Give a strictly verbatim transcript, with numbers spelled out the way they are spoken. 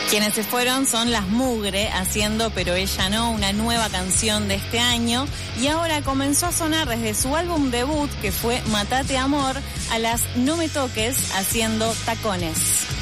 Quienes se fueron son Las Mugre, haciendo Pero Ella No, una nueva canción de este año, y ahora comenzó a sonar desde su álbum debut, que fue Matate Amor, a las No Me Toques, haciendo Tacones.